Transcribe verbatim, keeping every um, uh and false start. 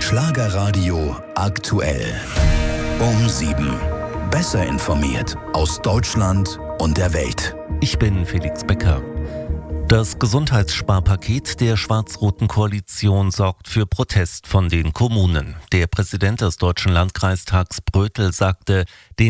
Schlagerradio aktuell. Um sieben. Besser informiert aus Deutschland und der Welt. Ich bin Felix Becker. Das Gesundheitssparpaket der schwarz-roten Koalition sorgt für Protest von den Kommunen. Der Präsident des Deutschen Landkreistags Brötel sagte, den